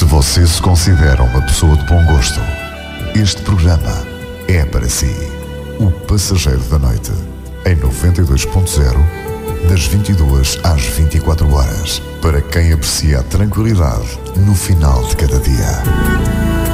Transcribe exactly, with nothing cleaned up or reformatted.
Se você se considera uma pessoa de bom gosto, este programa é para si. O Passageiro da Noite, em noventa e dois ponto zero, das vinte e duas às vinte e quatro horas, para quem aprecia a tranquilidade no final de cada dia.